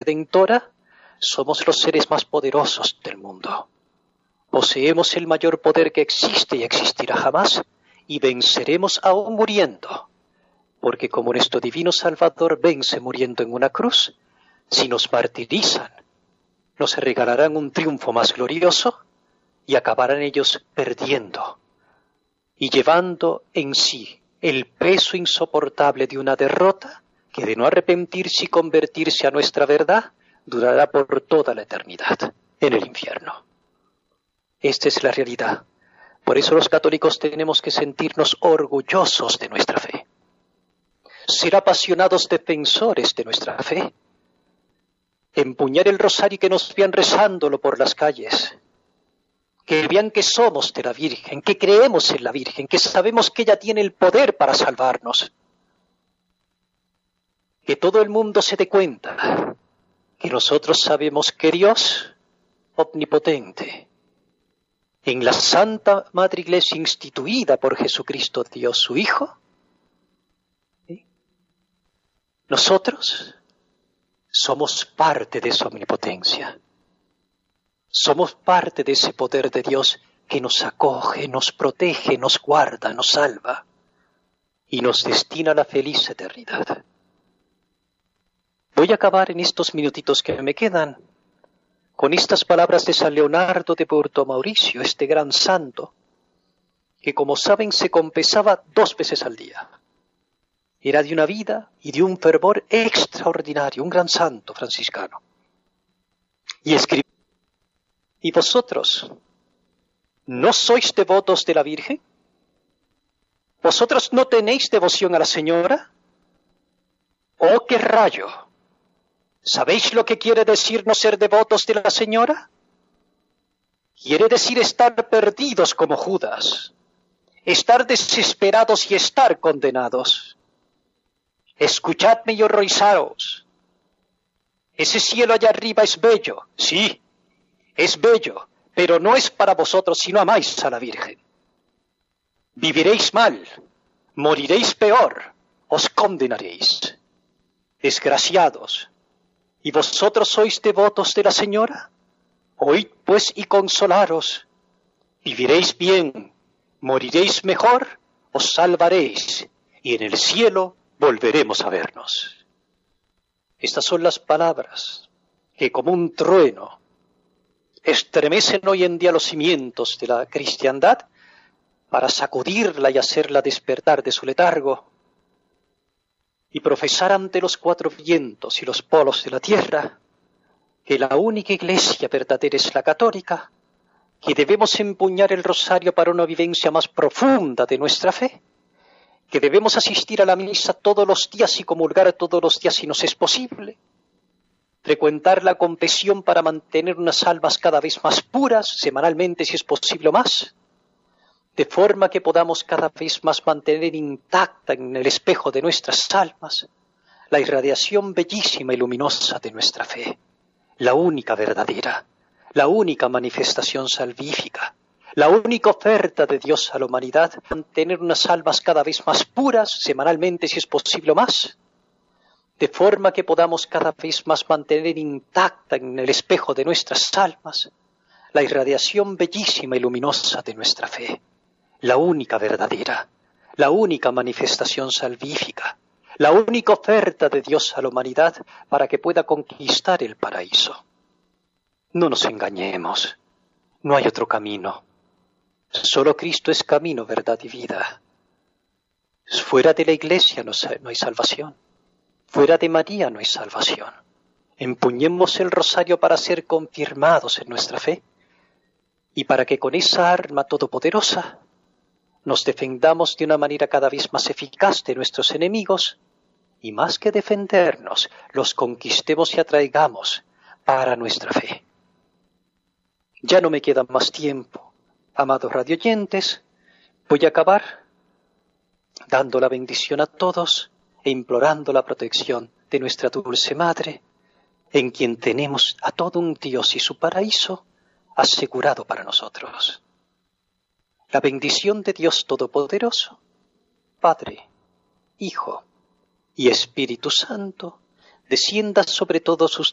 redentora, somos los seres más poderosos del mundo. Poseemos el mayor poder que existe y existirá jamás, y venceremos aún muriendo, porque como nuestro divino Salvador vence muriendo en una cruz, si nos martirizan, nos regalarán un triunfo más glorioso y acabarán ellos perdiendo y llevando en sí el peso insoportable de una derrota que, de no arrepentirse y convertirse a nuestra verdad, durará por toda la eternidad en el infierno. Esta es la realidad. Por eso los católicos tenemos que sentirnos orgullosos de nuestra fe, ser apasionados defensores de nuestra fe, empuñar el rosario y que nos vean rezándolo por las calles, que vean que somos de la Virgen, que creemos en la Virgen, que sabemos que ella tiene el poder para salvarnos, que todo el mundo se dé cuenta que nosotros sabemos que Dios, omnipotente, en la Santa Madre Iglesia instituida por Jesucristo Dios su Hijo, nosotros somos parte de su omnipotencia. Somos parte de ese poder de Dios que nos acoge, nos protege, nos guarda, nos salva y nos destina a la feliz eternidad. Voy a acabar en estos minutitos que me quedan con estas palabras de San Leonardo de Puerto Mauricio, este gran santo, que como saben se confesaba 2 veces al día. Era de una vida y de un fervor extraordinario, un gran santo franciscano. Y escribió: ¿y vosotros no sois devotos de la Virgen? ¿Vosotros no tenéis devoción a la Señora? ¡Oh, qué rayo! ¿Sabéis lo que quiere decir no ser devotos de la Señora? Quiere decir estar perdidos como Judas, estar desesperados y estar condenados. Escuchadme y horrorizaos. Ese cielo allá arriba es bello, sí, es bello, pero no es para vosotros si no amáis a la Virgen. Viviréis mal, moriréis peor, os condenaréis. Desgraciados, ¿y vosotros sois devotos de la Señora? Oíd pues y consolaros. Viviréis bien, moriréis mejor, os salvaréis, y en el cielo volveremos a vernos. Estas son las palabras que como un trueno estremecen hoy en día los cimientos de la cristiandad para sacudirla y hacerla despertar de su letargo y profesar ante los 4 vientos y los polos de la tierra que la única iglesia verdadera es la católica, que debemos empuñar el rosario para una vivencia más profunda de nuestra fe, que debemos asistir a la misa todos los días y comulgar todos los días si nos es posible, frecuentar la confesión para mantener unas almas cada vez más puras, semanalmente si es posible más, de forma que podamos cada vez más mantener intacta en el espejo de nuestras almas la irradiación bellísima y luminosa de nuestra fe, la única verdadera, la única manifestación salvífica, la única oferta de Dios a la humanidad, mantener unas almas cada vez más puras, semanalmente si es posible más, de forma que podamos cada vez más mantener intacta en el espejo de nuestras almas la irradiación bellísima y luminosa de nuestra fe, la única verdadera, la única manifestación salvífica, la única oferta de Dios a la humanidad para que pueda conquistar el paraíso. No nos engañemos, no hay otro camino. Solo Cristo es camino, verdad y vida. Fuera de la Iglesia no hay salvación. Fuera de María no hay salvación. Empuñemos el rosario para ser confirmados en nuestra fe y para que con esa arma todopoderosa nos defendamos de una manera cada vez más eficaz de nuestros enemigos y más que defendernos, los conquistemos y atraigamos para nuestra fe. Ya no me queda más tiempo. Amados radioyentes, voy a acabar dando la bendición a todos e implorando la protección de nuestra dulce Madre, en quien tenemos a todo un Dios y su paraíso asegurado para nosotros. La bendición de Dios Todopoderoso, Padre, Hijo y Espíritu Santo, descienda sobre todos ustedes